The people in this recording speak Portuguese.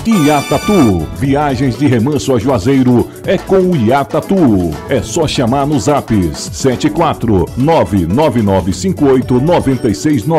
Iatatu, viagens de remanso a Juazeiro é com o Iatatu. É só chamar no Zaps 74999589690.